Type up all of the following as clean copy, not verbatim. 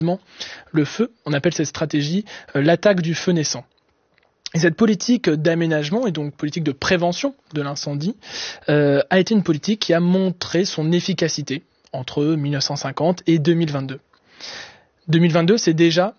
le feu. On appelle cette stratégie l'attaque du feu naissant. Et cette politique d'aménagement et donc politique de prévention de l'incendie a été une politique qui a montré son efficacité entre 1950 et 2022. 2022, c'est déjà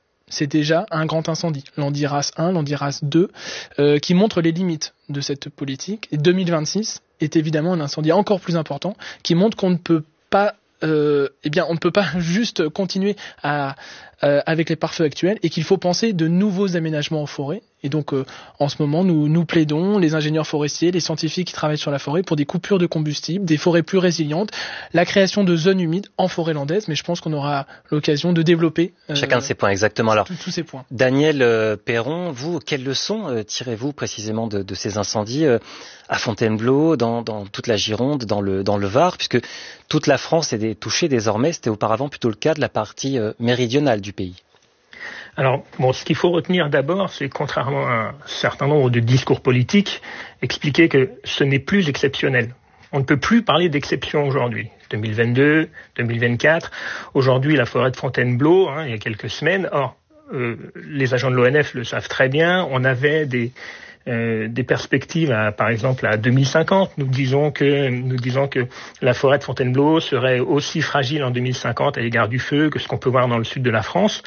un grand incendie, l'Andiras 1, l'Andiras 2, qui montre les limites de cette politique. Et 2026 est évidemment un incendie encore plus important, qui montre qu'on ne peut pas on ne peut pas juste continuer avec les pare-feux actuels et qu'il faut penser de nouveaux aménagements en forêt. Et donc, en ce moment, nous plaidons, les ingénieurs forestiers, les scientifiques qui travaillent sur la forêt, pour des coupures de combustible, des forêts plus résilientes, la création de zones humides en forêt landaise. Mais je pense qu'on aura l'occasion de développer chacun de ces points, exactement. Alors, tous ces points. Daniel Perron, vous, quelles leçons tirez-vous précisément de ces incendies à Fontainebleau, dans toute la Gironde, dans le Var, puisque toute la France est touchée désormais, c'était auparavant plutôt le cas de la partie méridionale du pays. Alors, ce qu'il faut retenir d'abord, c'est contrairement à un certain nombre de discours politiques, expliquer que ce n'est plus exceptionnel. On ne peut plus parler d'exception aujourd'hui. 2022, 2024. Aujourd'hui, la forêt de Fontainebleau, il y a quelques semaines. Or, les agents de l'ONF le savent très bien. On avait des perspectives, par exemple à 2050. Nous disons que la forêt de Fontainebleau serait aussi fragile en 2050 à l'égard du feu que ce qu'on peut voir dans le sud de la France.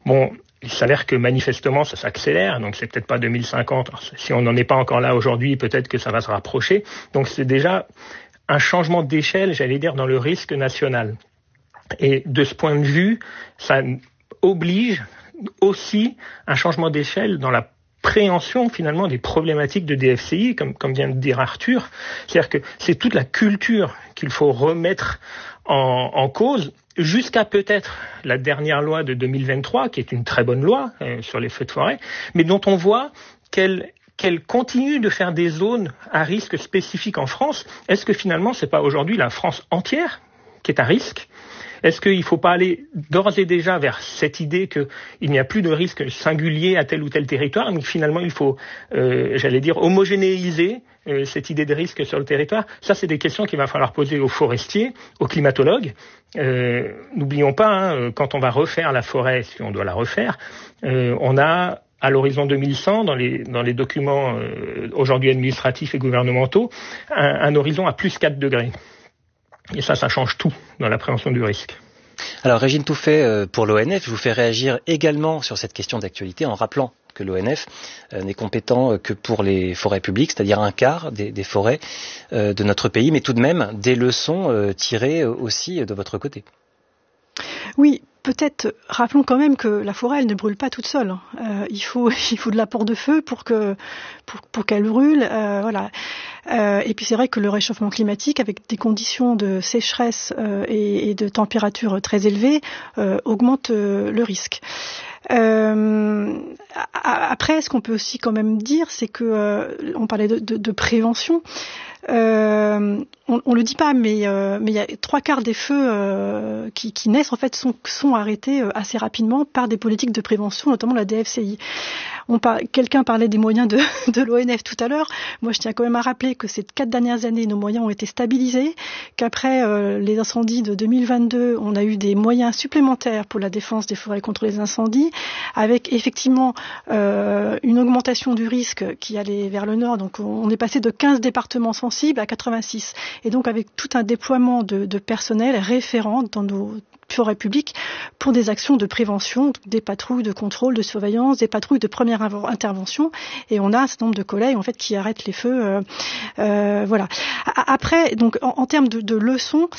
Il s'avère que manifestement ça s'accélère, donc c'est peut-être pas 2050. Alors, si on n'en est pas encore là aujourd'hui, peut-être que ça va se rapprocher. Donc c'est déjà un changement d'échelle, j'allais dire, dans le risque national. Et de ce point de vue, ça oblige aussi un changement d'échelle dans la préhension finalement des problématiques de DFCI, comme vient de dire Arthur. C'est-à-dire que c'est toute la culture qu'il faut remettre en cause, jusqu'à peut-être la dernière loi de 2023, qui est une très bonne loi sur les feux de forêt, mais dont on voit qu'elle continue de faire des zones à risque spécifique en France. Est-ce que finalement, c'est pas aujourd'hui la France entière qui est à risque ? Est-ce qu'il ne faut pas aller d'ores et déjà vers cette idée qu'il n'y a plus de risque singulier à tel ou tel territoire, mais finalement il faut, homogénéiser cette idée de risque sur le territoire? Ça, c'est des questions qu'il va falloir poser aux forestiers, aux climatologues. N'oublions pas, quand on va refaire la forêt, si on doit la refaire, on a à l'horizon 2100, dans les documents aujourd'hui administratifs et gouvernementaux, un horizon à plus 4 degrés. Et ça change tout dans la prévention du risque. Alors Régine Touffet, pour l'ONF, je vous fais réagir également sur cette question d'actualité en rappelant que l'ONF n'est compétent que pour les forêts publiques, c'est-à-dire un quart des forêts de notre pays, mais tout de même des leçons tirées aussi de votre côté. Oui, peut-être rappelons quand même que la forêt, elle ne brûle pas toute seule. Il faut de l'apport de feu pour qu'elle brûle. Voilà. Et puis c'est vrai que le réchauffement climatique, avec des conditions de sécheresse et de température très élevées, augmente le risque. Après, ce qu'on peut aussi quand même dire, c'est que on parlait de prévention. On le dit pas, mais il y a 3/4 des feux qui naissent en fait sont arrêtés assez rapidement par des politiques de prévention, notamment la DFCI. Quelqu'un parlait des moyens de l'ONF tout à l'heure. Moi, je tiens quand même à rappeler que ces 4 dernières années, nos moyens ont été stabilisés, qu'après les incendies de 2022, on a eu des moyens supplémentaires pour la défense des forêts contre les incendies, avec effectivement une augmentation du risque qui allait vers le nord. Donc, on est passé de 15 départements sensibles à 86. Et donc, avec tout un déploiement de personnel référent dans nos forêts publiques pour des actions de prévention, des patrouilles de contrôle, de surveillance, des patrouilles de première intervention. Et on a un certain nombre de collègues en fait qui arrêtent les feux. Voilà. Après, donc en termes de leçons.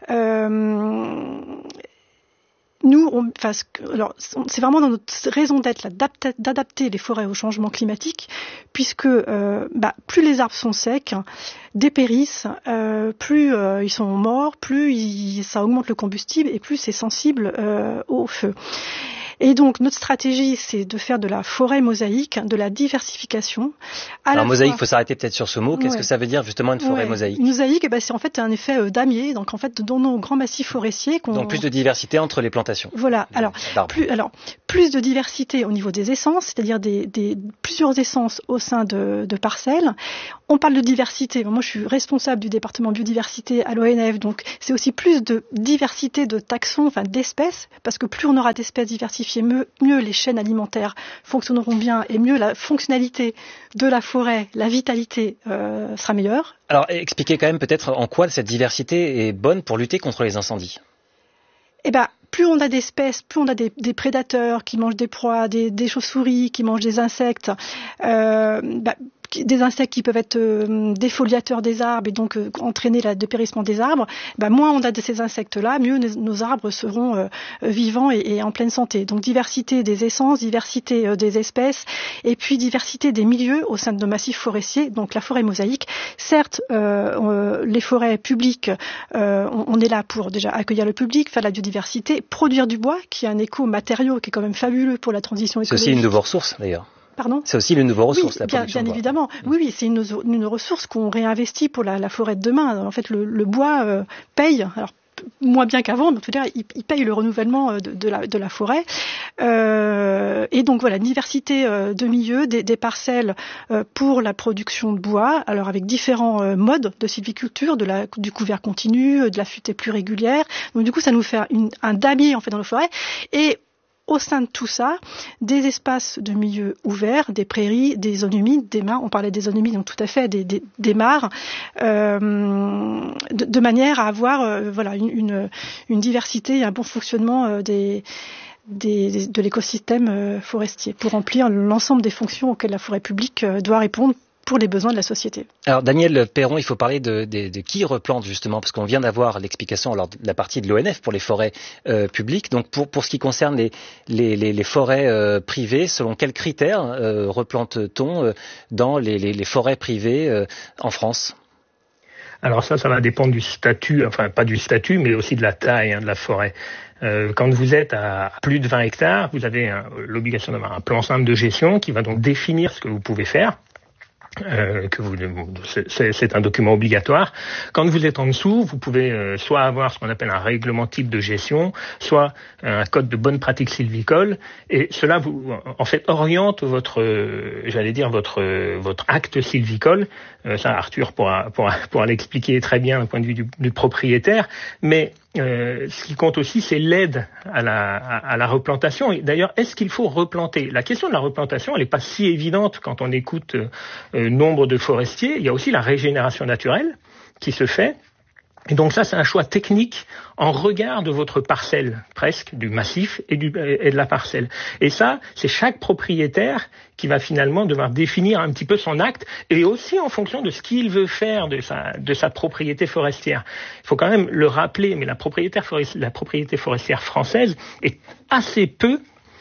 C'est vraiment dans notre raison d'être là, d'adapter les forêts au changement climatique, puisque plus les arbres sont secs, dépérissent, plus ils sont morts, plus ça augmente le combustible et plus c'est sensible au feu. Et donc, notre stratégie, c'est de faire de la forêt mosaïque, de la diversification. Alors, mosaïque, il faut s'arrêter peut-être sur ce mot. Qu'est-ce que ça veut dire, justement, une forêt mosaïque ? Une mosaïque, c'est en fait un effet damier. Donc, en fait, dans nos grands massifs forestiers... Donc, plus de diversité entre les plantations. Voilà. Plus de diversité au niveau des essences, c'est-à-dire plusieurs essences au sein de parcelles. On parle de diversité. Moi, je suis responsable du département biodiversité à l'ONF, donc c'est aussi plus de diversité de taxons, enfin d'espèces, parce que plus on aura d'espèces diversifiées, mieux les chaînes alimentaires fonctionneront bien et mieux la fonctionnalité de la forêt, la vitalité sera meilleure. Alors, expliquez quand même peut-être en quoi cette diversité est bonne pour lutter contre les incendies. Eh ben, plus on a d'espèces, plus on a des prédateurs qui mangent des proies, des chauves-souris qui mangent des insectes, des insectes qui peuvent être défoliateurs des arbres et donc entraîner le dépérissement des arbres, moins on a de ces insectes-là, mieux nos arbres seront vivants et en pleine santé. Donc diversité des essences, diversité des espèces et puis diversité des milieux au sein de nos massifs forestiers, donc la forêt mosaïque. Certes, les forêts publiques, on est là pour déjà accueillir le public, faire de la biodiversité, produire du bois, qui est un éco-matériau qui est quand même fabuleux pour la transition écologique. C'est aussi une de vos ressources d'ailleurs. Pardon ? C'est aussi l'une de vos ressources, la production bien de bois. Évidemment. Oui, c'est une ressource qu'on réinvestit pour la forêt de demain. En fait, le bois paye. Alors, moins bien qu'avant, mais en tout cas, il paye le renouvellement de la forêt. Et donc voilà, une diversité de milieux, des parcelles pour la production de bois, alors avec différents modes de sylviculture, du couvert continu, de la futée plus régulière. Donc du coup, ça nous fait un damier en fait dans nos forêts. Et au sein de tout ça, des espaces de milieux ouverts, des prairies, des zones humides, des mares, on parlait des zones humides, donc tout à fait, des mares, de manière à avoir une diversité et un bon fonctionnement de l'écosystème forestier pour remplir l'ensemble des fonctions auxquelles la forêt publique doit répondre pour les besoins de la société. Alors Daniel Perron, il faut parler de qui replante justement, parce qu'on vient d'avoir l'explication lors de la partie de l'ONF pour les forêts publiques. Donc pour ce qui concerne les forêts privées, selon quels critères replante-t-on dans les forêts privées en France ? Alors ça va dépendre du statut, enfin pas du statut, mais aussi de la taille de la forêt. Quand vous êtes à plus de 20 hectares, vous avez l'obligation d'avoir un plan simple de gestion qui va donc définir ce que vous pouvez faire. C'est un document obligatoire. Quand vous êtes en dessous, vous pouvez soit avoir ce qu'on appelle un règlement type de gestion, soit un code de bonne pratique sylvicole, et cela vous en fait oriente votre acte sylvicole. Ça, Arthur pourra l'expliquer très bien d'un point de vue du propriétaire, mais ce qui compte aussi, c'est l'aide à la replantation. Et d'ailleurs, est-ce qu'il faut replanter ? La question de la replantation, elle n'est pas si évidente quand on écoute nombre de forestiers. Il y a aussi la régénération naturelle qui se fait. Et donc ça, c'est un choix technique en regard de votre parcelle, presque, du massif et de la parcelle. Et ça, c'est chaque propriétaire qui va finalement devoir définir un petit peu son acte, et aussi en fonction de ce qu'il veut faire de sa propriété forestière. Il faut quand même le rappeler, mais la propriété forestière française est assez peu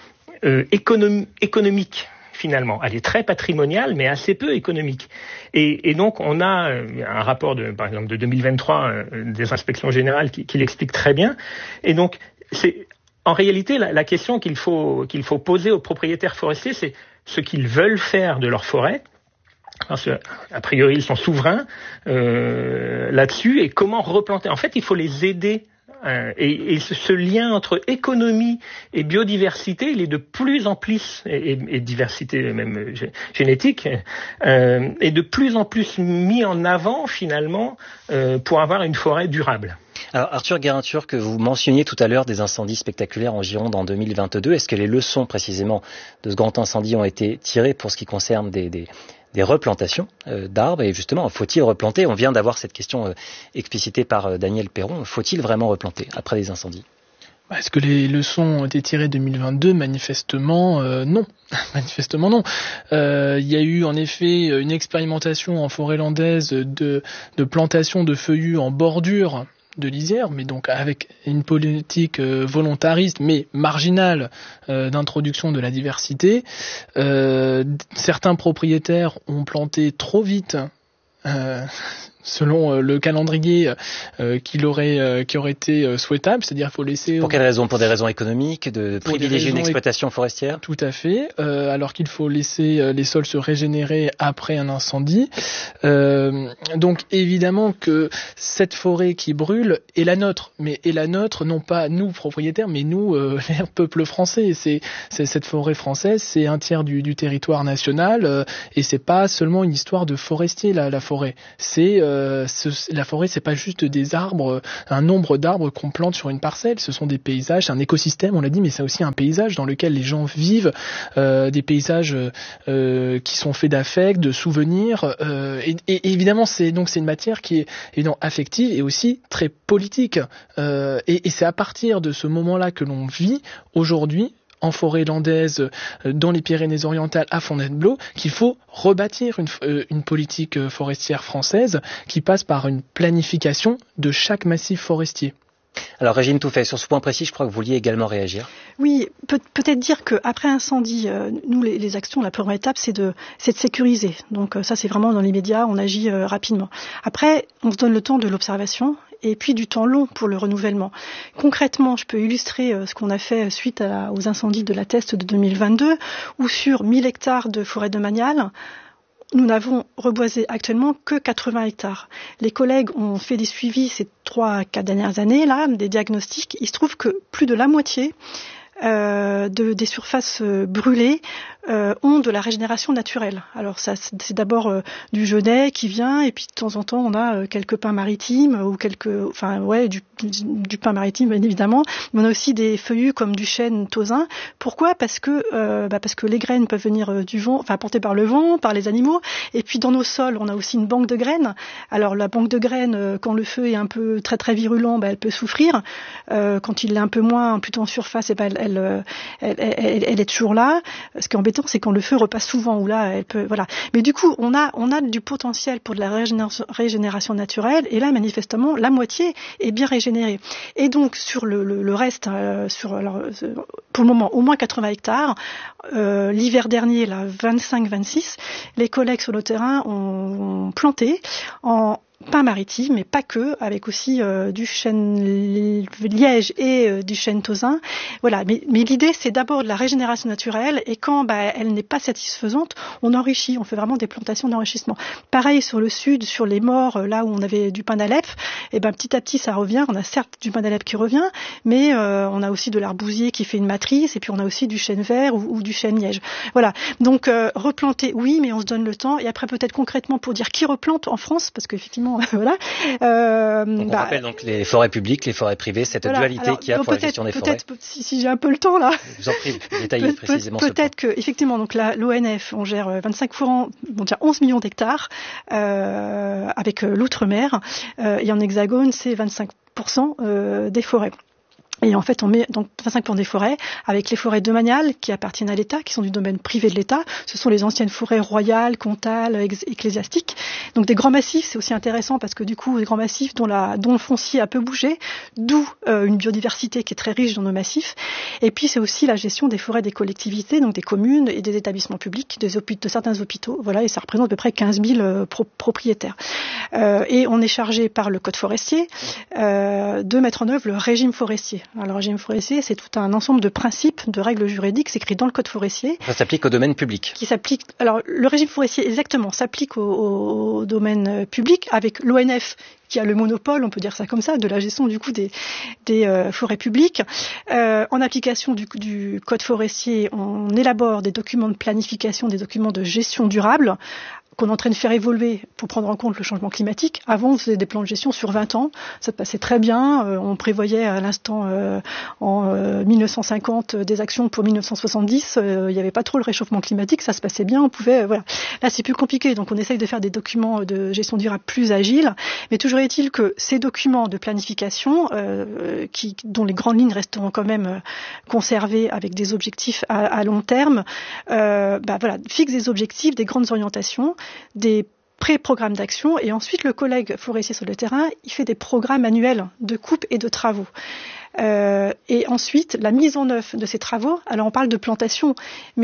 économique. Finalement, elle est très patrimoniale, mais assez peu économique. Et donc, on a un rapport par exemple de 2023 des inspections générales qui l'explique très bien. Et donc, c'est en réalité la question qu'il faut poser aux propriétaires forestiers, c'est ce qu'ils veulent faire de leur forêt. Parce que, a priori, ils sont souverains là-dessus. Et comment replanter ? En fait, il faut les aider. Et ce lien entre économie et biodiversité, il est de plus en plus, et diversité même génétique, est de plus en plus mis en avant finalement pour avoir une forêt durable. Alors Arthur Guérin-Turc, que vous mentionniez tout à l'heure des incendies spectaculaires en Gironde en 2022, est-ce que les leçons précisément de ce grand incendie ont été tirées pour ce qui concerne des replantations d'arbres, et justement, faut-il replanter ? On vient d'avoir cette question explicitée par Daniel Perron. Faut-il vraiment replanter après des incendies ? Est-ce que les leçons ont été tirées 2022 ? Manifestement, non. Manifestement, non. Il y a eu en effet une expérimentation en forêt landaise de plantation de feuillus en bordure de lisière, mais donc avec une politique volontariste mais marginale d'introduction de la diversité. Certains propriétaires ont planté trop vite selon le calendrier qui aurait été souhaitable, c'est-à-dire il faut laisser... Pour quelles raisons? Pour des raisons économiques, de privilégier une exploitation forestière? Tout à fait, alors qu'il faut laisser les sols se régénérer après un incendie. Donc évidemment que cette forêt qui brûle est la nôtre, mais est la nôtre non pas nous propriétaires, mais nous, les peuple français. C'est cette forêt française, c'est un tiers du territoire national, et c'est pas seulement une histoire de forestier la forêt. La forêt, c'est pas juste des arbres, un nombre d'arbres qu'on plante sur une parcelle. Ce sont des paysages, c'est un écosystème, on l'a dit, mais c'est aussi un paysage dans lequel les gens vivent, des paysages qui sont faits d'affect, de souvenirs, et évidemment c'est une matière qui est évidemment affective et aussi très politique. Et c'est à partir de ce moment-là que l'on vit aujourd'hui en forêt landaise, dans les Pyrénées-Orientales, à Fontainebleau, qu'il faut rebâtir une politique forestière française qui passe par une planification de chaque massif forestier. Alors Régine Touffet, sur ce point précis, je crois que vous vouliez également réagir. Oui, peut-être dire qu'après incendie, nous les actions, la première étape, c'est de sécuriser. Donc ça, c'est vraiment dans l'immédiat, on agit rapidement. Après, on se donne le temps de l'observation et puis du temps long pour le renouvellement. Concrètement, je peux illustrer ce qu'on a fait suite aux incendies de la Teste de 2022, où sur 1000 hectares de forêt domaniale, nous n'avons reboisé actuellement que 80 hectares. Les collègues ont fait des suivis ces 3-4 dernières années, là, des diagnostics. Il se trouve que plus de la moitié des surfaces brûlées ont de la régénération naturelle. Alors ça, c'est d'abord du genêt qui vient, et puis de temps en temps on a quelques pins maritimes ou du pin maritime bien évidemment, mais on a aussi des feuillus comme du chêne tausin. Pourquoi? Parce que les graines peuvent venir du vent, portées par le vent, par les animaux. Et puis dans nos sols, on a aussi une banque de graines. Alors la banque de graines, quand le feu est un peu très très virulent, elle peut souffrir. Quand il est un peu moins, plutôt en surface, elle est toujours là. Ce qui est embêtant, c'est quand le feu repasse souvent, où là, elle peut, voilà. Mais du coup, on a du potentiel pour de la régénération naturelle, et là, manifestement, la moitié est bien régénérée. Et donc, sur le reste, pour le moment, au moins 80 hectares, l'hiver dernier, là, 25-26, les collègues sur le terrain ont planté en pin maritime, mais pas que, avec aussi du chêne liège et du chêne tausin. Voilà. Mais l'idée, c'est d'abord de la régénération naturelle, et quand elle n'est pas satisfaisante, on enrichit, on fait vraiment des plantations d'enrichissement. Pareil sur le sud, sur les morts, là où on avait du pin d'Alep, et petit à petit ça revient. On a certes du pin d'Alep qui revient, mais on a aussi de l'arbousier qui fait une matrice, et puis on a aussi du chêne vert ou du chêne liège. Voilà. Donc replanter, oui, mais on se donne le temps. Et après peut-être concrètement pour dire qui replante en France, parce qu'effectivement voilà. Donc on rappelle donc les forêts publiques, les forêts privées, cette dualité qu'il y a pour la gestion des forêts. Peut-être, si j'ai un peu le temps là. Je vous en prie, détaillez précisément ce point. Peut-être que, effectivement, donc l'ONF, on gère 25 forêts, on gère 11 millions d'hectares, avec l'outre-mer, et en hexagone, c'est 25% des forêts. Et en fait, on met donc 25% des forêts avec les forêts domaniales qui appartiennent à l'État, qui sont du domaine privé de l'État. Ce sont les anciennes forêts royales, comtales, ecclésiastiques. Donc des grands massifs, c'est aussi intéressant parce que du coup, des grands massifs dont le foncier a peu bougé, d'où une biodiversité qui est très riche dans nos massifs. Et puis c'est aussi la gestion des forêts des collectivités, donc des communes et des établissements publics, de certains hôpitaux. Voilà, et ça représente à peu près 15 000 propriétaires. Et on est chargé par le Code forestier de mettre en œuvre le régime forestier. Alors, le régime forestier, c'est tout un ensemble de principes, de règles juridiques, c'est écrit dans le Code forestier. Ça s'applique au domaine public. Alors, le régime forestier, exactement, s'applique au domaine public, avec l'ONF qui a le monopole, on peut dire ça comme ça, de la gestion du coup des forêts publiques. En application du Code forestier, on élabore des documents de planification, des documents de gestion durable, qu'on est en train de faire évoluer pour prendre en compte le changement climatique. Avant, on faisait des plans de gestion sur 20 ans. Ça passait très bien. On prévoyait à l'instant, en 1950, des actions pour 1970. Il n'y avait pas trop le réchauffement climatique. Ça se passait bien. On pouvait, voilà. Là, c'est plus compliqué. Donc, on essaye de faire des documents de gestion durable plus agiles. Mais toujours est-il que ces documents de planification, dont les grandes lignes resteront quand même conservées avec des objectifs à long terme, fixent des objectifs, des grandes orientations, des pré-programmes d'action, et ensuite le collègue forestier sur le terrain, il fait des programmes annuels de coupe et de travaux. Et ensuite, la mise en œuvre de ces travaux, alors on parle de plantation, mais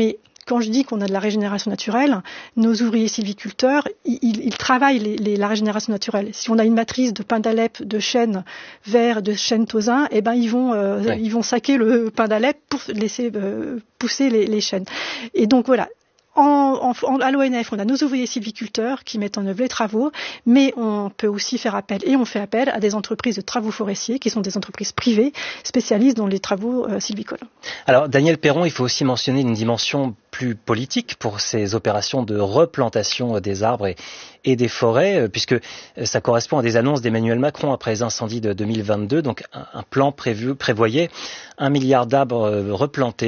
quand je dis qu'on a de la régénération naturelle, nos ouvriers sylviculteurs, ils travaillent la régénération naturelle. Si on a une matrice de pin d'Alep, de chêne vert, de chêne tausin, eh ben ils vont saquer le pin d'Alep pour laisser pousser les chênes. Et donc voilà. À l'ONF, on a nos ouvriers sylviculteurs qui mettent en œuvre les travaux, mais on peut aussi faire appel, et on fait appel à des entreprises de travaux forestiers qui sont des entreprises privées spécialistes dans les travaux sylvicoles. Alors, Danielle Perron, il faut aussi mentionner une dimension plus politique pour ces opérations de replantation des arbres et des forêts, puisque ça correspond à des annonces d'Emmanuel Macron après les incendies de 2022. Donc, un plan prévoyait 1 milliard d'arbres replantés